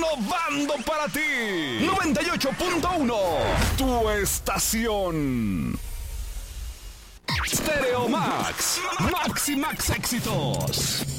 innovando para ti. 98.1, tu estación. Stereo Max, Max y Max éxitos.